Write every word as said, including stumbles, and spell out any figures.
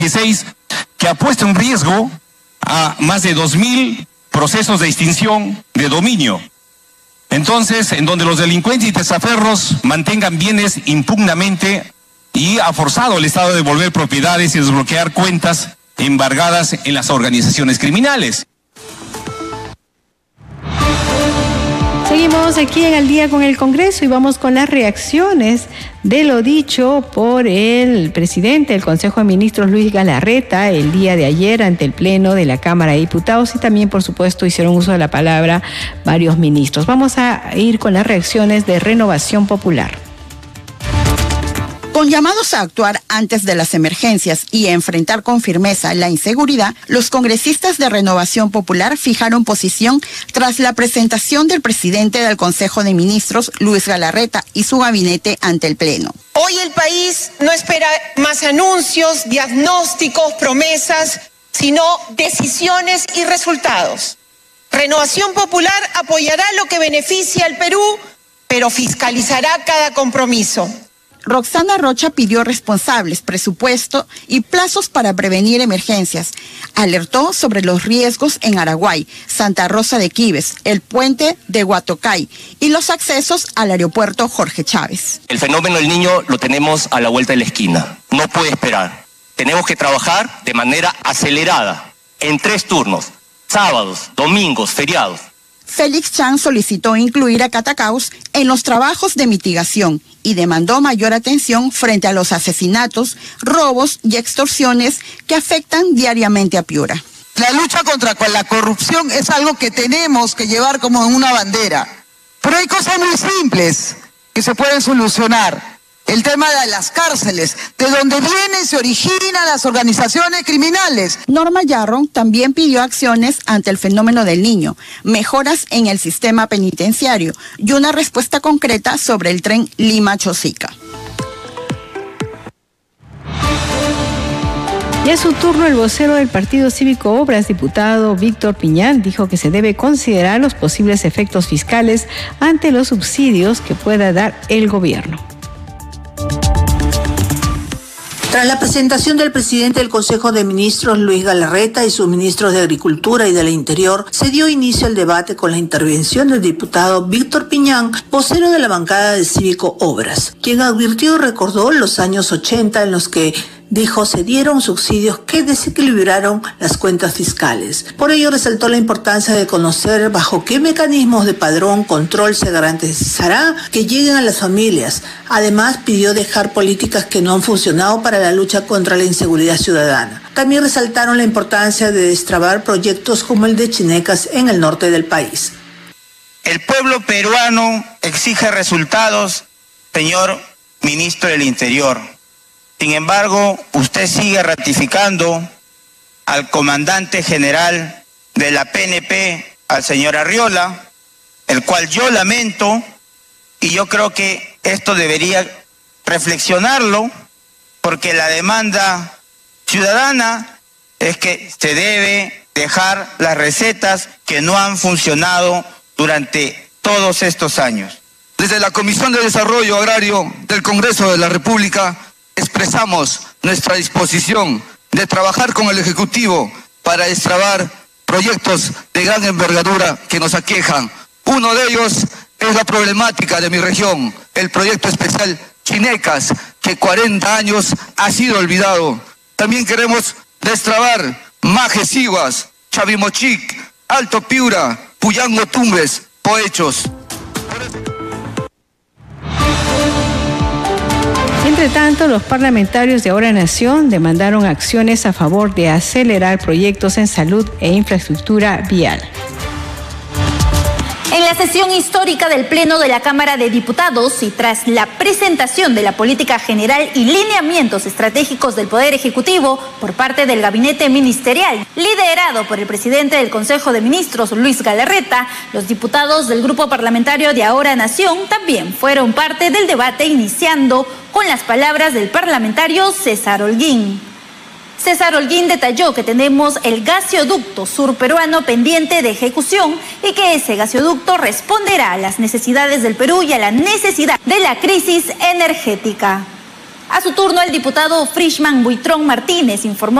dieciséis, que ha puesto en riesgo a más de dos mil procesos de extinción de dominio. Entonces, en donde los delincuentes y testaferros mantengan bienes impugnamente, y ha forzado al Estado a devolver propiedades y desbloquear cuentas embargadas en las organizaciones criminales. Seguimos aquí en Al Día con el Congreso y vamos con las reacciones de lo dicho por el presidente del Consejo de Ministros, Luis Galarreta, el día de ayer ante el Pleno de la Cámara de Diputados, y también, por supuesto, hicieron uso de la palabra varios ministros. Vamos a ir con las reacciones de Renovación Popular. Con llamados a actuar antes de las emergencias y a enfrentar con firmeza la inseguridad, los congresistas de Renovación Popular fijaron posición tras la presentación del presidente del Consejo de Ministros, Luis Galarreta, y su gabinete ante el Pleno. Hoy el país no espera más anuncios, diagnósticos, promesas, sino decisiones y resultados. Renovación Popular apoyará lo que beneficia al Perú, pero fiscalizará cada compromiso. Roxana Rocha pidió responsables, presupuesto y plazos para prevenir emergencias. Alertó sobre los riesgos en Araguay, Santa Rosa de Quibes, el puente de Huatocay y los accesos al aeropuerto Jorge Chávez. El fenómeno del Niño lo tenemos a la vuelta de la esquina. No puede esperar. Tenemos que trabajar de manera acelerada, en tres turnos, sábados, domingos, feriados. Félix Chan solicitó incluir a Catacaos en los trabajos de mitigación y demandó mayor atención frente a los asesinatos, robos y extorsiones que afectan diariamente a Piura. La lucha contra la corrupción es algo que tenemos que llevar como una bandera, pero hay cosas muy simples que se pueden solucionar. El tema de las cárceles, de donde vienen, se originan las organizaciones criminales. Norma Yarron también pidió acciones ante el fenómeno del Niño, mejoras en el sistema penitenciario y una respuesta concreta sobre el tren Lima-Chosica. Y a su turno, el vocero del Partido Cívico Obras, diputado Víctor Piñán, dijo que se debe considerar los posibles efectos fiscales ante los subsidios que pueda dar el gobierno. Tras la presentación del presidente del Consejo de Ministros, Luis Galarreta, y sus ministros de Agricultura y del Interior, se dio inicio al debate con la intervención del diputado Víctor Piñán, vocero de la bancada de Cívico Obras, quien advirtió y recordó los años ochenta en los que, dijo, se dieron subsidios que desequilibraron las cuentas fiscales. Por ello resaltó la importancia de conocer bajo qué mecanismos de padrón control se garantizará que lleguen a las familias. Además, pidió dejar políticas que no han funcionado para la lucha contra la inseguridad ciudadana. También resaltaron la importancia de destrabar proyectos como el de Chinecas en el norte del país. El pueblo peruano exige resultados, señor ministro del Interior. Sin embargo, usted sigue ratificando al comandante general de la P N P, al señor Arriola, el cual yo lamento, y yo creo que esto debería reflexionarlo, porque la demanda ciudadana es que se debe dejar las recetas que no han funcionado durante todos estos años. Desde la Comisión de Desarrollo Agrario del Congreso de la República, expresamos nuestra disposición de trabajar con el Ejecutivo para destrabar proyectos de gran envergadura que nos aquejan. Uno de ellos es la problemática de mi región, el proyecto especial Chinecas, que cuarenta años ha sido olvidado. También queremos destrabar Majesiguas, Chavimochic, Alto Piura, Puyango Tumbes, Poechos. Entre tanto, los parlamentarios de Ahora Nación demandaron acciones a favor de acelerar proyectos en salud e infraestructura vial. En la sesión histórica del Pleno de la Cámara de Diputados y tras la presentación de la política general y lineamientos estratégicos del Poder Ejecutivo por parte del Gabinete Ministerial, liderado por el presidente del Consejo de Ministros, Luis Galarreta, los diputados del Grupo Parlamentario de Ahora Nación también fueron parte del debate, iniciando con las palabras del parlamentario César Holguín. César Holguín detalló que tenemos el gasoducto surperuano pendiente de ejecución y que ese gasoducto responderá a las necesidades del Perú y a la necesidad de la crisis energética. A su turno, el diputado Frischman Buitrón Martínez informó